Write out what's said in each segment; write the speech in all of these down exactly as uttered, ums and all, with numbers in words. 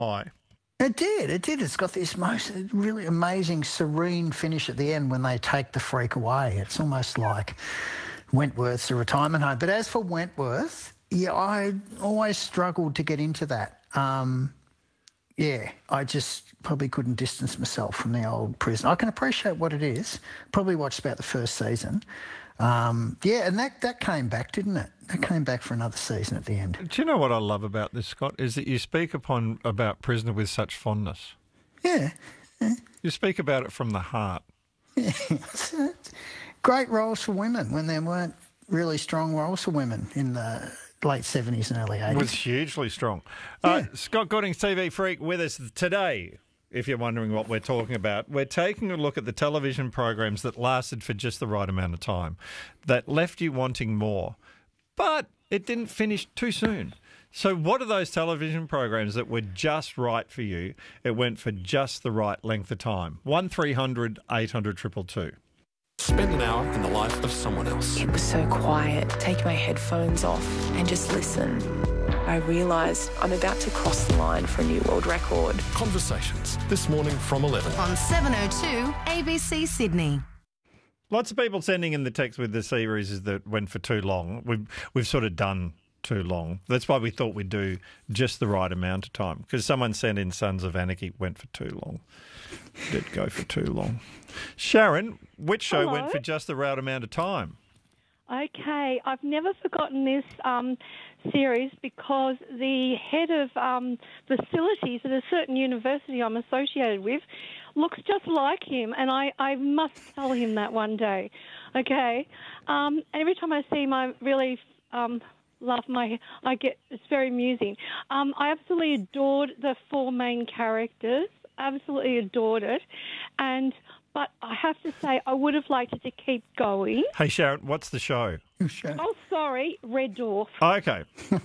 high. It did. It did. It's got this most really amazing, serene finish at the end when they take the freak away. It's almost like Wentworth's a retirement home. But as for Wentworth, yeah, I always struggled to get into that. Um, yeah, I just probably couldn't distance myself from the old prison. I can appreciate what it is. Probably watched about the first season. Um, yeah, and that, that came back, didn't it? That came back for another season at the end. Do you know what I love about this, Scott, is that you speak upon about Prisoner with such fondness. Yeah. yeah. You speak about it from the heart. Yeah. Great roles for women when there weren't really strong roles for women in the late seventies and early eighties. It was hugely strong. Yeah. Uh, Scott Goodings, T V Freak, with us today. If you're wondering what we're talking about, we're taking a look at the television programs that lasted for just the right amount of time, that left you wanting more, but it didn't finish too soon. So what are those television programs that were just right for you? It went for just the right length of time. one three hundred eight hundred two two two. Spend an hour in the life of someone else. It was so quiet. Take my headphones off and just listen. I realised I'm about to cross the line for a new world record. Conversations, this morning from eleven. On seven oh two A B C Sydney. Lots of people sending in the text with the series that went for too long. We've, we've sort of done too long. That's why we thought we'd do just the right amount of time, because someone sent in Sons of Anarchy went for too long. Did go for too long. Sharon, which show Hello? went for just the right amount of time? Okay, I've never forgotten this um, series because the head of um, facilities at a certain university I'm associated with looks just like him, and I, I must tell him that one day. Okay, um, every time I see him, I really um, laugh. My I get it's very amusing. Um, I absolutely adored the four main characters. Absolutely adored it, and. But I have to say, I would have liked it to keep going. Hey, Sharon, what's the show? Oh, sorry, Red Dwarf. Oh, okay.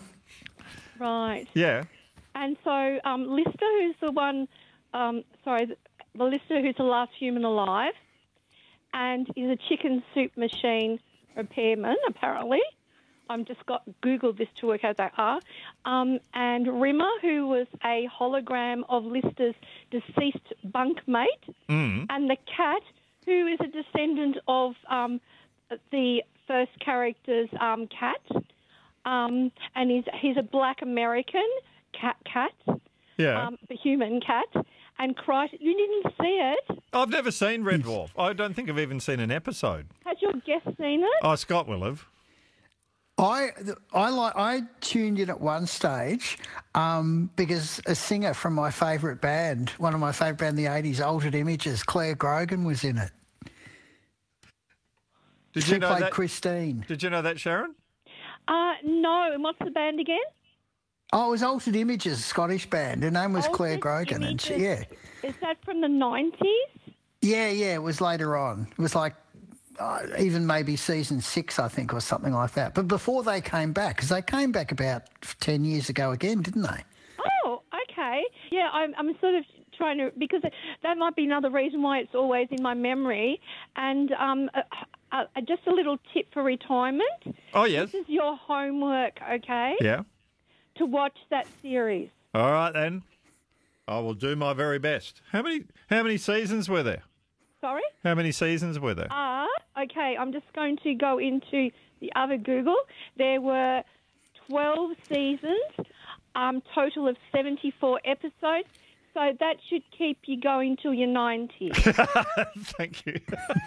Right. Yeah. And so um, Lister, who's the one, um, sorry, the, the Lister who's the last human alive, and is a chicken soup machine repairman, apparently. I've just got Googled this to work out that are. Um, and Rimmer, who was a hologram of Lister's deceased bunkmate, Mm. and the cat, who is a descendant of um, the first character's um, cat, um, and he's he's a black American cat, cat, Yeah. um, the human cat. And Christ, you didn't see it. I've never seen Red Dwarf. I don't think I've even seen an episode. Has your guest seen it? Oh, Scott will have. I I like I tuned in at one stage um, because a singer from my favourite band, one of my favourite band in the eighties, Altered Images, Claire Grogan was in it. Did she you know played that? Christine. Did you know that, Sharon? Uh, no. And what's the band again? Oh, it was Altered Images, Scottish band. Her name was Claire Altered Grogan, and she, yeah, Is that from the nineties? yeah, yeah. It was later on. It was like. Uh, even maybe season six, I think, or something like that. But before they came back, because they came back about ten years ago again, didn't they? Oh, okay. Yeah, I'm, I'm sort of trying to, because that might be another reason why it's always in my memory. And um, uh, uh, just a little tip for retirement. Oh, yes. This is your homework, okay? Yeah. To watch that series. All right, then. I will do my very best. How many How many seasons were there? Sorry? How many seasons were there? Ah, okay. I'm just going to go into the other Google. There were twelve seasons, um, total of seventy-four episodes. So that should keep you going till you're ninety. Thank you.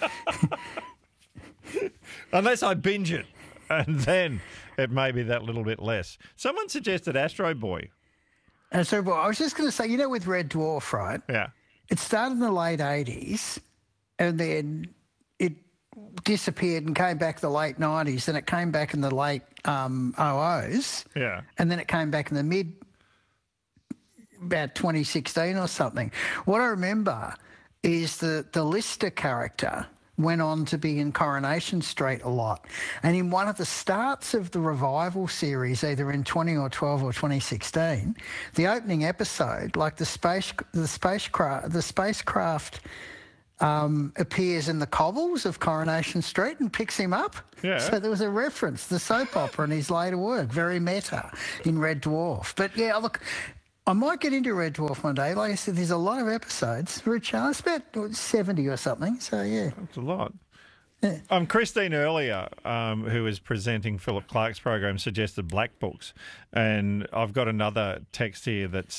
Unless I binge it, and then it may be that little bit less. Someone suggested Astro Boy. And so, well, I was just going to say, you know, with Red Dwarf, right? Yeah. It started in the late eighties, and then it disappeared and came back in the late nineties, and it came back in the late um, oh ohs. Yeah. And then it came back in the mid, about twenty sixteen or something. What I remember is that the Lister character went on to be in Coronation Street a lot. And in one of the starts of the revival series, either in twenty or twelve or twenty sixteen, the opening episode, like the space, the spacecraft, the spacecraft um, appears in the cobbles of Coronation Street and picks him up. Yeah. So there was a reference, the soap opera in his later work, very meta in Red Dwarf. But yeah, look, I might get into Red Dwarf one day. Like I said, there's a lot of episodes. Rich, uh, it's about seventy or something. So, yeah. That's a lot. Um, Christine earlier, um, who was presenting Philip Clark's program, suggested Black Books. And I've got another text here that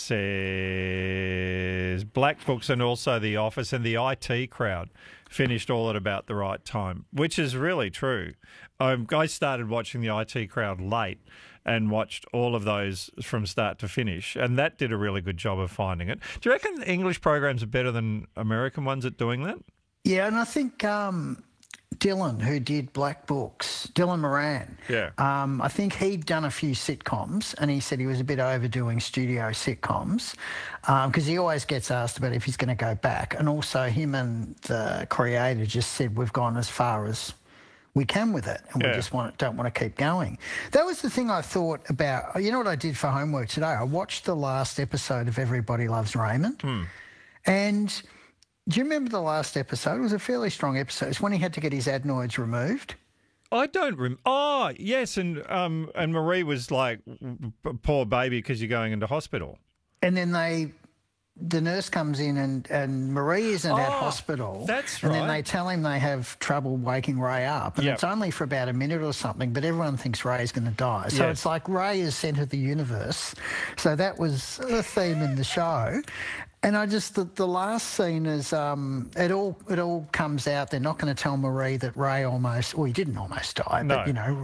says Black Books and also The Office and the I T Crowd finished all at about the right time, which is really true. Um, I started watching the I T Crowd late and watched all of those from start to finish, and that did a really good job of finding it. Do you reckon English programs are better than American ones at doing that? Yeah, and I think... Um, Dylan, who did Black Books, Dylan Moran. Yeah. Um, I think he'd done a few sitcoms, and he said he was a bit overdoing studio sitcoms because um, he always gets asked about if he's going to go back. And also him and the creator just said, we've gone as far as we can with it, and yeah. we just want don't want to keep going. That was the thing I thought about. You know what I did for homework today? I watched the last episode of Everybody Loves Raymond, hmm. and... Do you remember the last episode? It was a fairly strong episode. It's when he had to get his adenoids removed. I don't remember. Oh, yes, and um, and Marie was like, poor baby, because you're going into hospital. And then they, the nurse comes in and, and Marie isn't oh, at hospital. That's and right. And then they tell him they have trouble waking Ray up. And yep. it's only for about a minute or something, but everyone thinks Ray's going to die. So yes. it's like Ray is centre of the universe. So that was a theme in the show. And I just, the, the last scene is, um, it all it all comes out. They're not going to tell Marie that Ray almost, well, he didn't almost die, no. but, you know,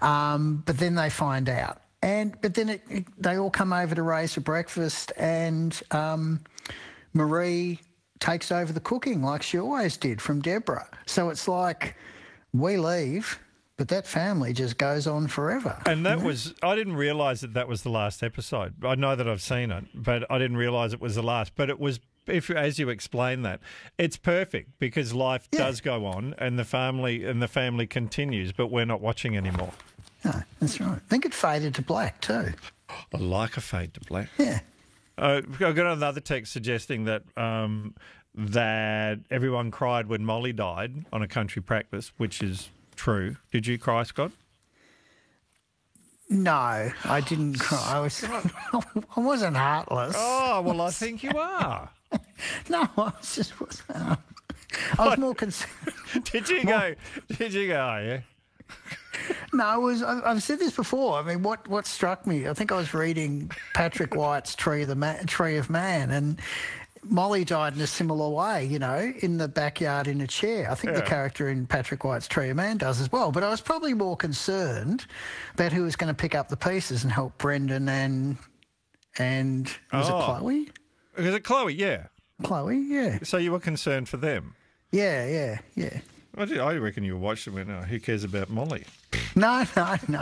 um, but then they find out. And But then it, it, they all come over to Ray's for breakfast, and um, Marie takes over the cooking like she always did from Deborah. So it's like, we leave... But that family just goes on forever. And that was, I didn't realise that that was the last episode. I know that I've seen it, but I didn't realise it was the last. But it was, if as you explain that, it's perfect because life yeah. does go on and the family and the family continues, but we're not watching anymore. No, that's right. I think it faded to black too. I like a fade to black. Yeah. Uh, I got another text suggesting that um, that everyone cried when Molly died on A Country Practice, which is... true. Did you cry, Scott? No, I didn't cry. I was, I wasn't heartless. Oh, well, I think you are. No, I was just, uh, I was more concerned. Did you more, go, did you go, oh, yeah? No, I was, I, I've said this before. I mean, what, what struck me, I think I was reading Patrick White's Tree of, the Man, Tree of Man, and Molly died in a similar way, you know, in the backyard in a chair. I think yeah. the character in Patrick White's Tree of Man does as well. But I was probably more concerned about who was going to pick up the pieces and help Brendan and, and was oh. it Chloe? Was it Chloe? Yeah. Chloe, yeah. So you were concerned for them? Yeah, yeah, yeah. I, did, I reckon you watched it and went, oh, who cares about Molly? No, no, no.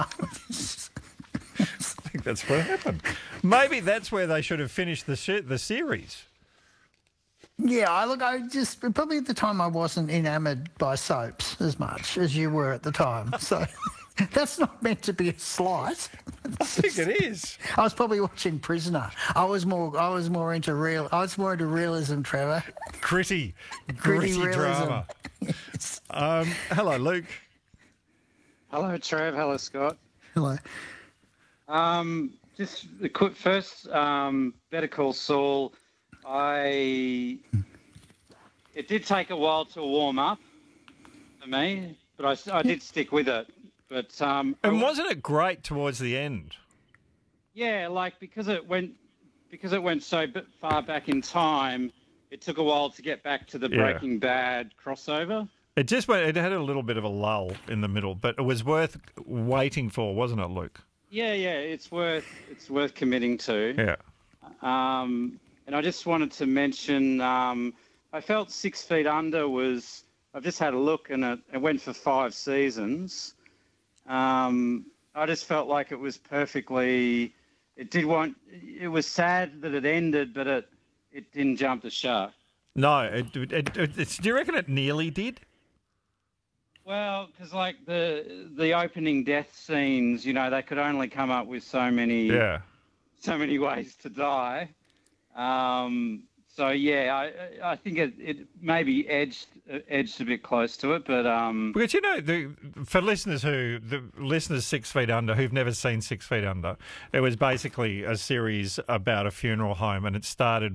I think that's what happened. Maybe that's where they should have finished the sh- the series. Yeah, I look. I just probably at the time I wasn't enamoured by soaps as much as you were at the time. So that's not meant to be a slight. I think it is. I was probably watching Prisoner. I was more. I was more into real. I was more into realism, Trevor. Gritty, Gritty gritty realism. drama. Yes. Um, hello, Luke. Hello, Trev. Hello, Scott. Hello. Um, just the quick first. Um, Better Call Saul. I it did take a while to warm up for me, but I, I did stick with it. But um, and wasn't it great towards the end? Yeah, like because it went because it went so bit far back in time, it took a while to get back to the Yeah. Breaking Bad crossover. It just went. It had a little bit of a lull in the middle, but it was worth waiting for, wasn't it, Luke? Yeah, yeah, it's worth it's worth committing to. Yeah. Um, and I just wanted to mention, um, I felt Six Feet Under was. I've just had a look, and it, it went for five seasons. Um, I just felt like it was perfectly. It did want. It was sad that it ended, but it it didn't jump the shark. No, it, it, it, it's, do you reckon it nearly did? Well, because like the the opening death scenes, you know, they could only come up with so many Yeah. so many ways to die. Um, So yeah, I I think it, it maybe edged edged a bit close to it, but um, Because, you know, the, for listeners who, the listeners Six Feet Under, who've never seen Six Feet Under, it was basically a series about a funeral home, and it started